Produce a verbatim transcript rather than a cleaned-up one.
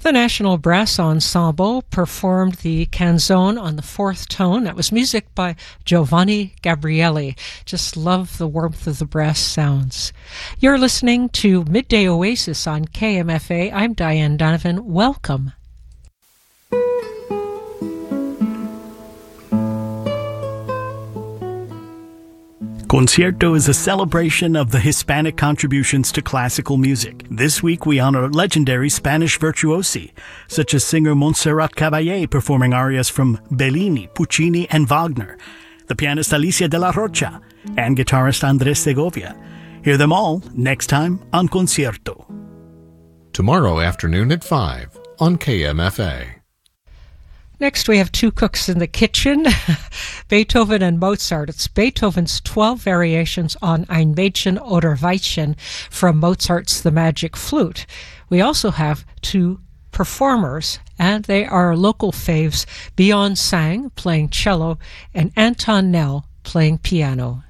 The National Brass Ensemble performed the canzone on the fourth tone. That was music by Giovanni Gabrielli. Just love the warmth of the brass sounds. You're listening to Midday Oasis on K M F A. I'm Diane Donovan. Welcome. Concierto is a celebration of the Hispanic contributions to classical music. This week we honor legendary Spanish virtuosi, such as singer Montserrat Caballé performing arias from Bellini, Puccini, and Wagner, the pianist Alicia de la Rocha, and guitarist Andres Segovia. Hear them all next time on Concierto. Tomorrow afternoon at five on K M F A. Next, we have two cooks in the kitchen, Beethoven and Mozart. It's Beethoven's twelve variations on Ein Mädchen oder Weibchen from Mozart's The Magic Flute. We also have two performers, and they are local faves, Bjorn Sang playing cello and Anton Nell playing piano.